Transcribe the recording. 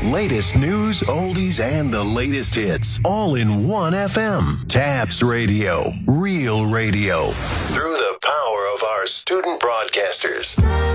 Latest news, oldies, and the latest hits, all in one FM. Tabs Radio, real radio, through the power of our student broadcasters.